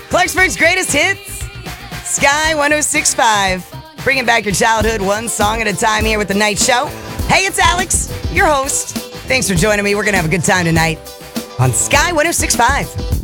Clarksburg's greatest hits, Sky 106.5. Bringing back your childhood one song at a time here with The Night Show. Hey, it's Alex, your host. Thanks for joining me. We're going to have a good time tonight on Sky 106.5.